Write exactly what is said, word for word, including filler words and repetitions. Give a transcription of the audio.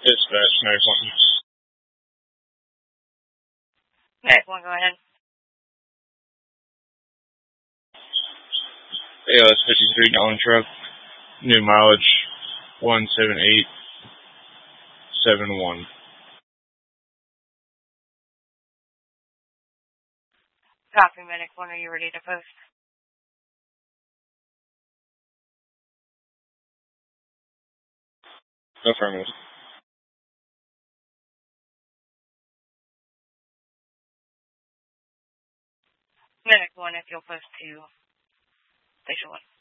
Dispatch, nice one. Nice one, go ahead. A L S fifty-three gallon truck, new mileage one seven eight seven one. Copy, Medic one, are you ready to post? Affirmative. Medic one, if you'll post to Station one.